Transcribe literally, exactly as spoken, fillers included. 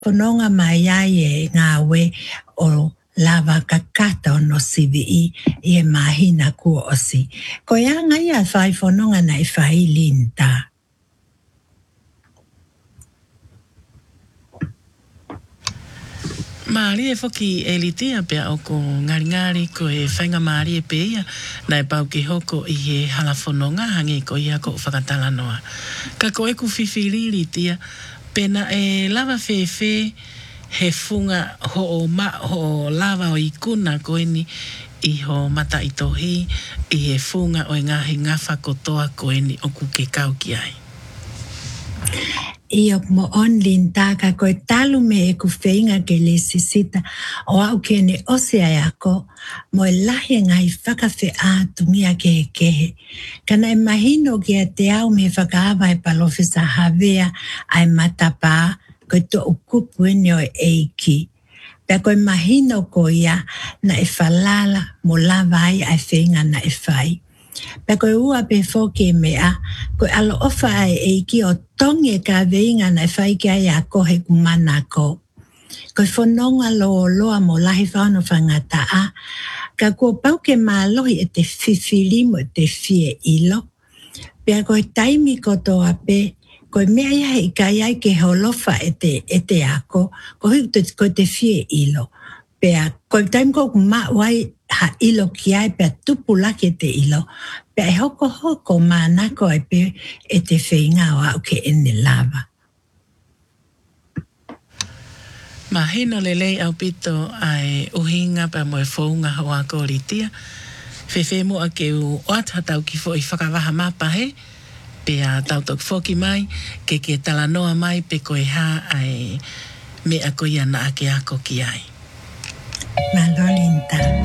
Whanonga mai ai e ngā we o lava kakata o no sivi i i e mahina kua osi. Ko ia ngai a whai whanonga nei whai linta. Maari e whoki e litia pia o ko ngari ngari ko e whainga maari e pia na e pau ki hoko i he halafononga hangi ko ia ko whakatala noa. Ka ko e ku whiwhiri litia pena e lava whewhe he funga ho o ma ho lava o ikuna ko eni i ho mata i tohi i he funga o ngahi ngafa kotoa ko eni o ku ke kau ki ai. Ia mo on linta ka koe talu me e ku whainga ke le sisita o au ke ne ose ai ako mo e lahi ngai whakawhi a tungia ke he kehe. Kana e mahino ki a te au me whakaawa e palofisa havea ai matapa koe to ukupu ene o e eiki. Pea koe mahino ko ia na e whalala mo lava ai ai whainga na e whai. Pea koe ua pe whoke mea, koe alo ofa ai eiki o tongi e ka veinga na whai ki ai a kohe kumana ko. Koe whanonga loa loa mo lahi whano whangata a, ka kua pau ke mālohi e te whiwhiri mo te whie ilo. Pea koe taimi koto ape, koe mea ia i ka iai ke holofa e te, e te ako, koe koe te whie ilo. Pea koe taimi ko kuma wai ha ilo ki ai pea tupu laki te ilo. Pea e hoko hoko mana ko e pe e te whainga o au ke ene lava. Ma hino lelei au pito ai uhinga pa mo e whaunga hoa ko ritia. Whewhe mo a ke u oata tau ki fo i whakawaha mapahe. Pea tau tok whoki mai ke ke talanoa mai pe koe ha ai me a koe ana ake ako ki ai. Malolinta.